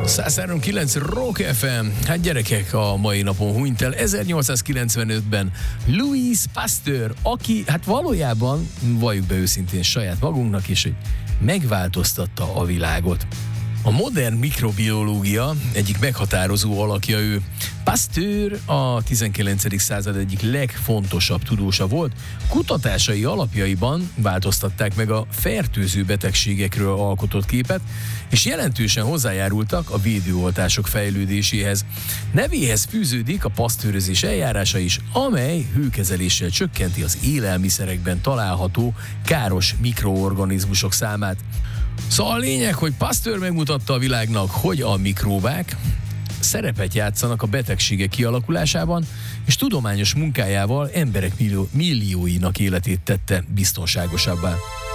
103.9 Rock FM. Hát gyerekek, a mai napon hunyt el 1895-ben Louis Pasteur, aki hát valójában, valljuk be őszintén saját magunknak is, hogy megváltoztatta a világot. A modern mikrobiológia egyik meghatározó alakja ő. Pasteur a 19. század egyik legfontosabb tudósa volt. Kutatásai alapjaiban változtatták meg a fertőző betegségekről alkotott képet, és jelentősen hozzájárultak a védőoltások fejlődéséhez. Nevéhez fűződik a pasteurözés eljárása is, amely hőkezeléssel csökkenti az élelmiszerekben található káros mikroorganizmusok számát. Szóval a lényeg, hogy Pasteur megmutatta a világnak, hogy a mikróbák szerepet játszanak a betegségek kialakulásában, és tudományos munkájával emberek millióinak életét tette biztonságosabbá.